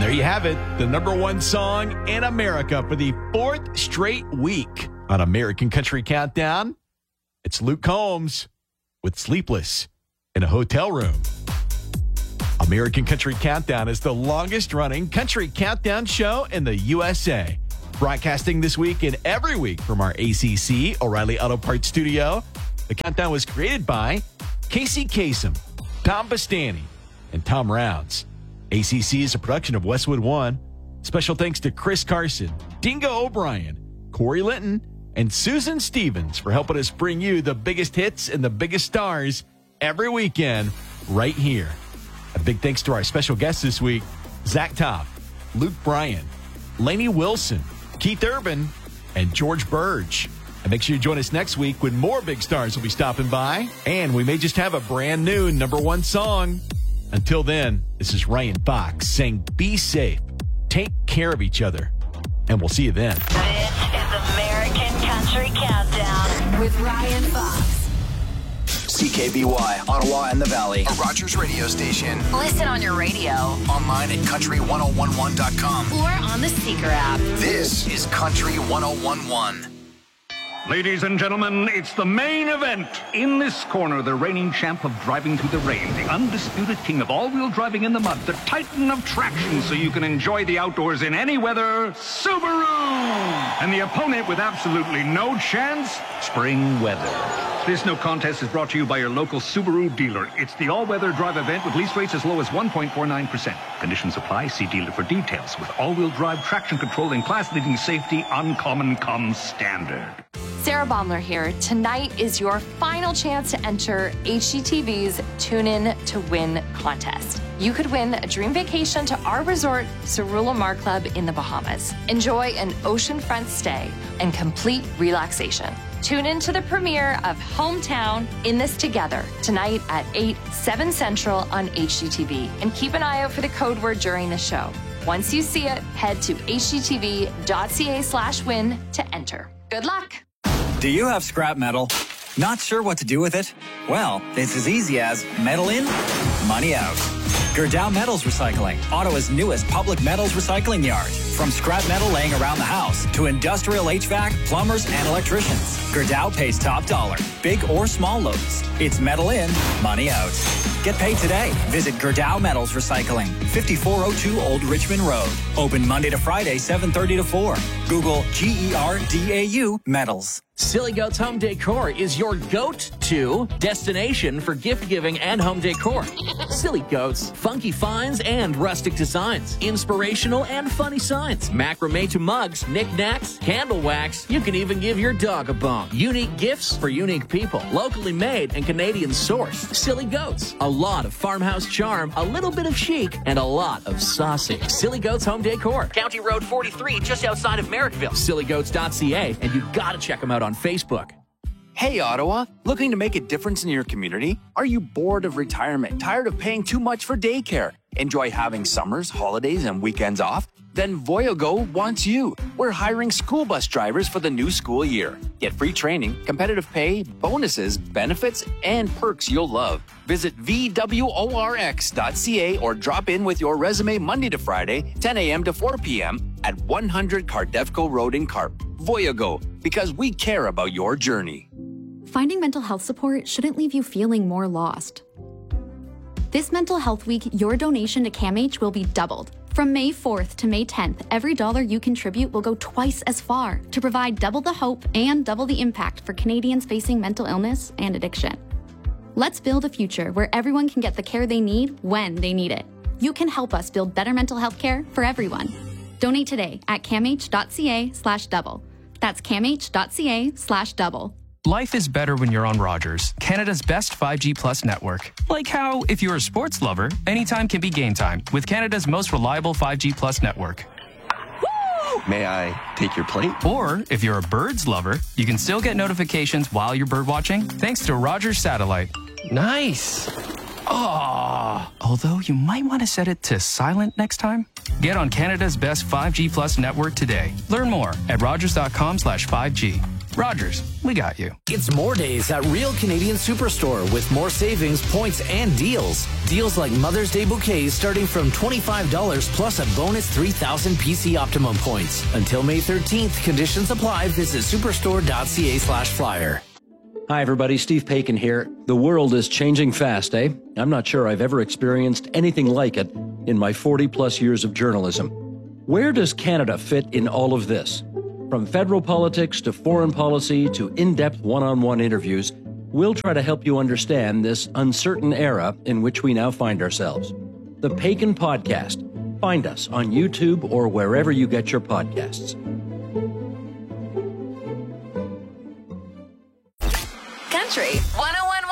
there you have it, the number one song in America for the fourth straight week on American Country Countdown. It's Luke Combs with Sleepless in a Hotel Room. American Country Countdown is the longest-running country countdown show in the USA. Broadcasting this week and every week from our ACC O'Reilly Auto Parts studio. The countdown was created by Casey Kasem, Tom Bastani, and Tom Rounds. ACC is a production of Westwood One. Special thanks to Chris Carson, Dingo O'Brien, Corey Linton, and Susan Stevens for helping us bring you the biggest hits and the biggest stars every weekend right here. A big thanks to our special guests this week, Zach Top, Luke Bryan, Lainey Wilson, Keith Urban, and George Burge. And make sure you join us next week when more big stars will be stopping by. And we may just have a brand new number one song. Until then, this is Ryan Fox saying be safe, take care of each other, and we'll see you then. This is American Country Countdown with Ryan Fox. CKBY, Ottawa and the Valley, a Rogers radio station. Listen on your radio, Online at country1011.com. or on the Seeker app. This is Country 1011. Ladies and gentlemen, it's the main event. In this corner, the reigning champ of driving through the rain, the undisputed king of all-wheel driving in the mud, the titan of traction so you can enjoy the outdoors in any weather, Subaru! And the opponent with absolutely no chance, spring weather. This no contest is brought to you by your local Subaru dealer. It's the all-weather drive event with lease rates as low as 1.49%. Conditions apply. See dealer for details. With all-wheel drive traction control and class-leading safety, uncommon comes standard. Sarah Baumler here. Tonight is your final chance to enter HGTV's Tune In to Win contest. You could win a dream vacation to our resort, Cerula Mar Club in the Bahamas. Enjoy an oceanfront stay and complete relaxation. Tune in to the premiere of Hometown In This Together tonight at 8, 7 Central on HGTV. And keep an eye out for the code word during the show. Once you see it, head to hgtv.ca/win to enter. Good luck. Do you have scrap metal? Not sure what to do with it? Well, it's as easy as metal in, money out. Gerdau Metals Recycling, Ottawa's newest public metals recycling yard. From scrap metal laying around the house to industrial HVAC, plumbers, and electricians, Gerdau pays top dollar, big or small loads. It's metal in, money out. Get paid today. Visit Gerdau Metals Recycling, 5402 Old Richmond Road. Open Monday to Friday, 7:30 to 4. Google GERDAU Metals. Silly Goats Home Decor is your go-to destination for gift giving and home decor. Silly Goats, funky finds and rustic designs, inspirational and funny signs, macrame to mugs, knickknacks, candle wax. You can even give your dog a bone. Unique gifts for unique people, locally made and Canadian sourced. Silly Goats, a lot of farmhouse charm, a little bit of chic, and a lot of saucy. Silly Goats Home Decor, County Road 43, just outside of Merrickville. SillyGoats.ca, and you gotta check them out on Facebook. Hey, Ottawa, looking to make a difference in your community? Are you bored of retirement, tired of paying too much for daycare? Enjoy having summers, holidays, and weekends off? Then Voyago wants you. We're hiring school bus drivers for the new school year. Get free training, competitive pay, bonuses, benefits, and perks you'll love. Visit VWORX.ca or drop in with your resume Monday to Friday, 10 a.m. to 4 p.m. at 100 Cardefco Road in Carp. Voyago, because we care about your journey. Finding mental health support shouldn't leave you feeling more lost. This Mental Health Week, your donation to CAMH will be doubled. From May 4th to May 10th, every dollar you contribute will go twice as far to provide double the hope and double the impact for Canadians facing mental illness and addiction. Let's build a future where everyone can get the care they need when they need it. You can help us build better mental health care for everyone. Donate today at camh.ca/double. That's camh.ca/double. Life is better when you're on Rogers, Canada's best 5G Plus network. Like how, if you're a sports lover, anytime can be game time with Canada's most reliable 5G Plus network. May I take your plate? Or, if you're a birds lover, you can still get notifications while you're bird watching thanks to Rogers Satellite. Nice. Oh, although you might want to set it to silent next time. Get on Canada's best 5G Plus network today. Learn more at rogers.com/5G. Rogers, we got you. It's more days at Real Canadian Superstore with more savings, points, and deals. Deals like Mother's Day bouquets starting from $25 plus a bonus 3,000 PC Optimum points. Until May 13th, conditions apply. Visit superstore.ca/flyer. Hi, everybody. Steve Paikin here. The world is changing fast, eh? I'm not sure I've ever experienced anything like it in my 40-plus years of journalism. Where does Canada fit in all of this? From federal politics to foreign policy to in-depth one-on-one interviews, we'll try to help you understand this uncertain era in which we now find ourselves. The Paikin Podcast. Find us on YouTube or wherever you get your podcasts.